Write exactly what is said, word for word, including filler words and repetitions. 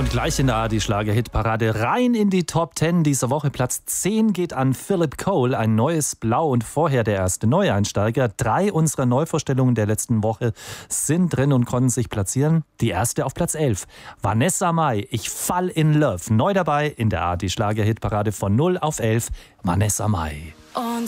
Und gleich in der A R D-Schlager-Hitparade rein in die Top zehn dieser Woche. Platz zehn geht an Philip Cole, ein neues Blau und vorher der erste Neueinsteiger. Drei unserer Neuvorstellungen der letzten Woche sind drin und konnten sich platzieren. Die erste auf Platz elf. Vanessa Mai, Ich fall in Love. Neu dabei in der A R D-Schlager-Hitparade von null auf elf. Vanessa Mai. Und